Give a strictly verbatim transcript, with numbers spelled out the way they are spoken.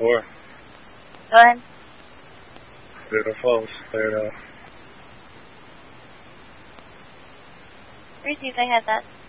Four. Go ahead. True or false? Clear it off. Receive, I had that.